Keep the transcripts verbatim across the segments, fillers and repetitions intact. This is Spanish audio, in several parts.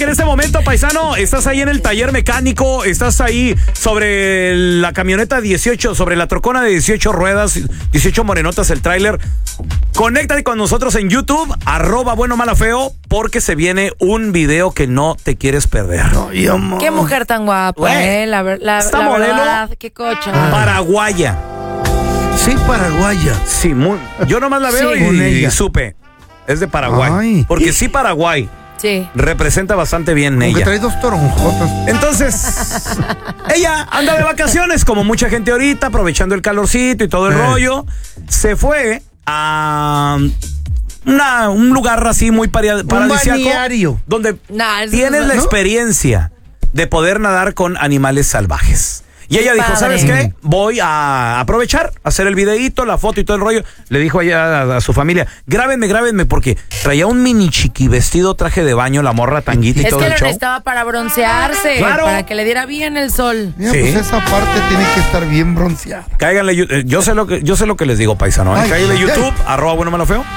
En este momento, paisano, estás ahí en el taller mecánico, estás ahí sobre la camioneta dieciocho, sobre la trocona de dieciocho ruedas, dieciocho morenotas el tráiler. Conéctate con nosotros en YouTube, arroba bueno mala feo, porque se viene un video que no te quieres perder. Ay, amor. Qué mujer tan guapa, Güey, eh, la, ver- la, esta la modelo- verdad, qué cocha. Paraguaya. Sí, paraguaya. Sí, muy, yo nomás la veo Sí. y, Con ella. y supe. Es de Paraguay. Ay. Porque sí, Paraguay Sí. representa bastante bien Aunque ella. trae dos toronjotas. Entonces, ella anda de vacaciones, como mucha gente ahorita, aprovechando el calorcito y todo el Eh. rollo. Se fue a una, un lugar así muy paria- paradisíaco, balneario. donde Nah, eso tienes no- la ¿no? experiencia de poder nadar con animales salvajes. Y ella dijo, padre. ¿sabes qué? Voy a aprovechar, hacer el videíto, la foto y todo el rollo. Le dijo allá a, a su familia, grábenme, grábenme, porque traía un mini chiqui vestido, traje de baño, la morra, tanguita y Es todo que el lo show. necesitaba para broncearse, Claro. para que le diera bien el sol. Mira, Sí. pues esa parte tiene que estar bien bronceada. Cáiganle, yo, eh, yo sé lo que yo sé lo que les digo, paisano. ¿eh? Ay, Cáiganle ay, YouTube, arroba bueno malo feo.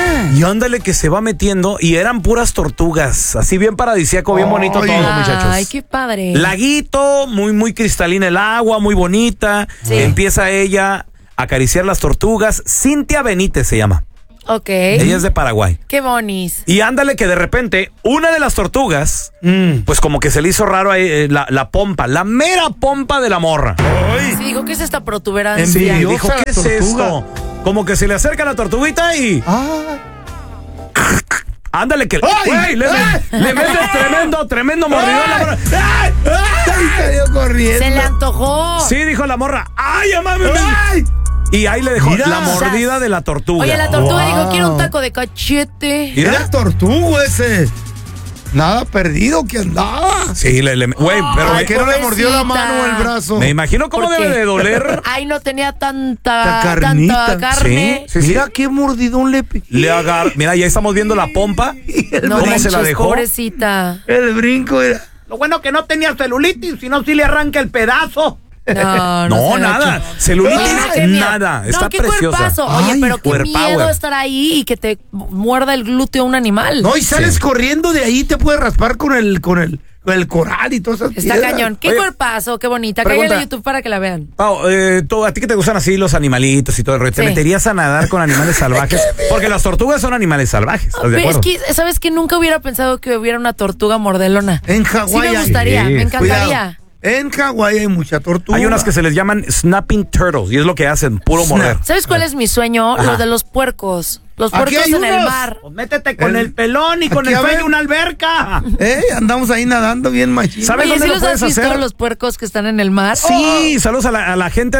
Y ándale que se va metiendo y eran puras tortugas, así bien paradisíaco, bien bonito Ay. todo, muchachos. Ay, qué padre. Laguito, muy muy cristalina el agua, muy bonita. Sí. Empieza ella a acariciar las tortugas. Cintia Benítez se llama. Ok. Ella es de Paraguay. Qué bonis. Y ándale que de repente una de las tortugas, Mm. pues como que se le hizo raro ahí, eh, la, la pompa, la mera pompa de la morra. Sí, dijo, ¿qué es esta protuberancia? Sí, Envidiosa dijo, la ¿qué es tortuga. esto? Como que se le acerca la tortuguita y... Ah, Ándale que... ¡Ay! Güey, le, ¡Ay! le mete tremendo, tremendo mordidón a la morra. ¡Ay! ay, salió corriendo. Se le antojó. Sí, dijo la morra. ¡Ay, mami! Ay. Y ahí le dejó Mira. la mordida de la tortuga. Oye, la tortuga Wow. dijo, quiero un taco de cachete. Mira. Era tortuga ese. Nada perdido que andaba. Sí, le... le- Güey, pero... ¿Por qué no le mordió la pobrecita. mano o el brazo? Me imagino cómo ¿Por debe qué? de doler. Ay, no tenía tanta, La carnita. tanta carne. Sí, sí. Mira qué mordidón le piqué. Le agarra... Mira, ya estamos viendo la pompa. No ¿Cómo manches, se la dejó? pobrecita. El brinco era. Lo bueno que no tenía celulitis, si no, sí le arranca el pedazo. No, no, No, se nada. agachó. Celulitis, Oye, no, qué miedo. nada. No, Está qué preciosa. cuerpazo. Oye, Ay, pero qué cuerpower. miedo estar ahí y que te muerda el glúteo un animal. No, y sales Sí. corriendo de ahí, te puedes raspar con el, con el, con el coral y todas esas Está piedras. cañón. Qué Oye, cuerpazo, qué bonita. pregunta. Cállale a YouTube para que la vean. Pau, eh, tú- a ti que te gustan así los animalitos y todo el rollo, ¿te Sí. meterías a nadar con animales salvajes? Porque las tortugas son animales salvajes, ¿estás de Pero acuerdo? es que, ¿sabes qué? Nunca hubiera pensado que hubiera una tortuga mordelona. En Sí Hawái me hay- gustaría, sí. me encantaría. Cuidado. En Hawái hay mucha tortuga. Hay unas que se les llaman snapping turtles y es lo que hacen, puro Snap. morder. ¿Sabes cuál es mi sueño? Ajá. Los de los puercos. Los Aquí puercos hay en el unos. mar. Pues métete con El- el, pelón y con Aquí, el a fe ver. de una alberca. Eh, andamos ahí nadando bien machín. ¿Sabes Oye, dónde ¿sí lo los puedes has visto hacer? los puercos que están en el mar? Sí, saludos a la, a la gente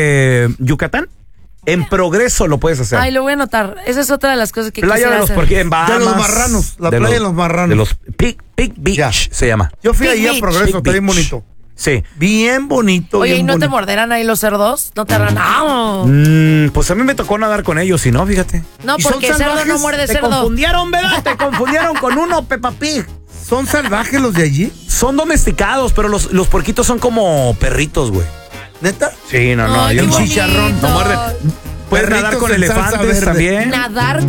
de Yucatán. En Progreso lo puedes hacer. Ay, lo voy a anotar. Esa es otra de las cosas que Playa quisiera de los hacer. porque en Bahamas, De los marranos, la de playa de los marranos. De los Pig, Pig Beach Ya. se llama. Yo fui Big ahí a Beach. Progreso, Big está bien Beach. bonito. Sí. Bien bonito. Oye, ¿y bien no te bonito. morderán ahí los cerdos? ¿No te harán? ¡Ah! Mm, pues a mí me tocó nadar con ellos y no, fíjate. No, ¿Y son porque cerdo no salvajes? muerde Te cerdo. confundieron, ¿verdad? Te confundieron con uno, Peppa Pig. ¿Son salvajes los de allí? Son domesticados, pero los, los puerquitos son como perritos, güey. ¿Neta? Sí, no, no. Ay, ellos qué no. bonito. No muerden. Puedes nadar Perritos con en salsa elefantes verde. también. Nadar